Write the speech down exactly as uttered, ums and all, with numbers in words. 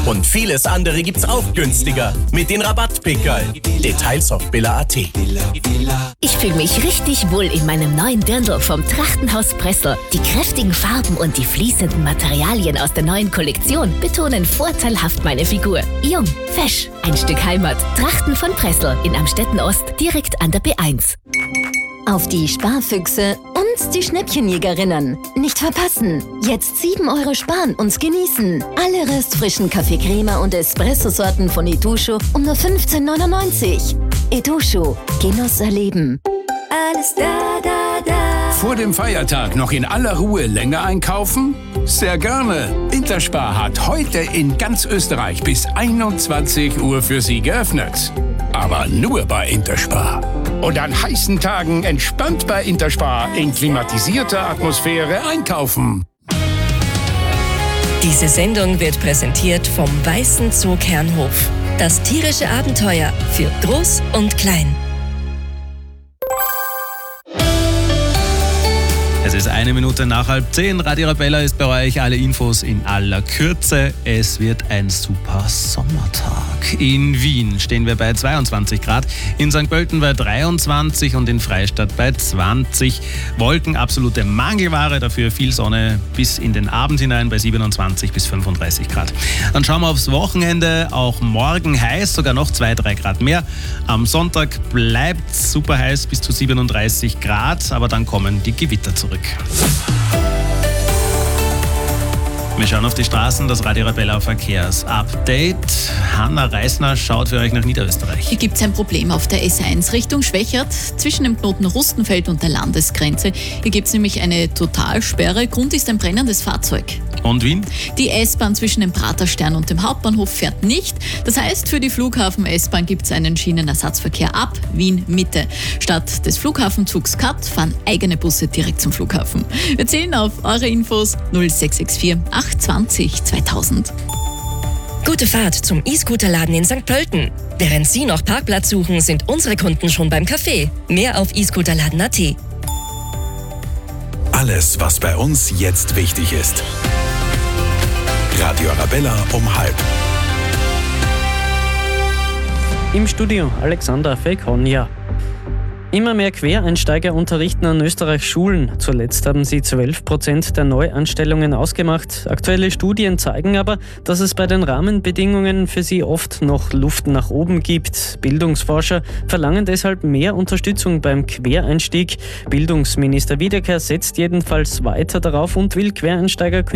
Und vieles andere gibt's auch günstiger mit den Rabattpickerl. Details auf billa punkt at. Ich fühle mich richtig wohl in meinem neuen Dirndl vom Trachtenhaus Pressel. Die kräftigen Farben und die fließenden Materialien aus der neuen Kollektion betonen vorteilhaft meine Figur. Jung, fesch, ein Stück Heimat. Trachten von Pressel in Amstetten Ost, direkt an der B eins. Auf die Sparfüchse und die Schnäppchenjägerinnen. Nicht verpassen. Jetzt sieben Euro sparen und genießen. Alle restfrischen Kaffee-Crema und Espresso-Sorten von Edusho um nur fünfzehn neunundneunzig. Edusho. Genuss erleben. Alles da, da, da. Vor dem Feiertag noch in aller Ruhe länger einkaufen? Sehr gerne. Interspar hat heute in ganz Österreich bis einundzwanzig Uhr für Sie geöffnet. Aber nur bei Interspar. Und an heißen Tagen entspannt bei Interspar in klimatisierter Atmosphäre einkaufen. Diese Sendung wird präsentiert vom Weißen Zoo Kernhof. Das tierische Abenteuer für Groß und Klein. Es ist eine Minute nach halb zehn. Radio Arabella ist bei euch. Alle Infos in aller Kürze. Es wird ein super Sommertag. In Wien stehen wir bei zweiundzwanzig Grad, in Sankt Pölten bei dreiundzwanzig und in Freistadt bei zwanzig. Wolken, absolute Mangelware, dafür viel Sonne bis in den Abend hinein bei siebenundzwanzig bis fünfunddreißig Grad. Dann schauen wir aufs Wochenende. Auch morgen heiß, sogar noch zwei, drei Grad mehr. Am Sonntag bleibt super heiß bis zu siebenunddreißig Grad, aber dann kommen die Gewitter zurück. Wir schauen auf die Straßen, das Radio Arabella Verkehrsupdate. Hanna Reisner schaut für euch nach Niederösterreich. Hier gibt es ein Problem auf der S eins Richtung Schwächert zwischen dem Knoten Rustenfeld und der Landesgrenze. Hier gibt es nämlich eine Totalsperre. Grund ist ein brennendes Fahrzeug. Und Wien? Die S-Bahn zwischen dem Praterstern und dem Hauptbahnhof fährt nicht. Das heißt, für die Flughafen-S-Bahn gibt es einen Schienenersatzverkehr ab Wien Mitte. Statt des Flughafenzugs K A T fahren eigene Busse direkt zum Flughafen. Wir zählen auf eure Infos null sechs sechs vier acht zwanzig zweitausend. Gute Fahrt zum E-Scooter-Laden in Sankt Pölten. Während Sie noch Parkplatz suchen, sind unsere Kunden schon beim Café. Mehr auf e scooterladen punkt at. Alles, was bei uns jetzt wichtig ist. Radio Arabella um halb. Im Studio Alexander Fekonja. Immer mehr Quereinsteiger unterrichten an Österreichs Schulen. Zuletzt haben sie zwölf Prozent der Neuanstellungen ausgemacht. Aktuelle Studien zeigen aber, dass es bei den Rahmenbedingungen für sie oft noch Luft nach oben gibt. Bildungsforscher verlangen deshalb mehr Unterstützung beim Quereinstieg. Bildungsminister Wiedeker setzt jedenfalls weiter darauf und will Quereinsteiger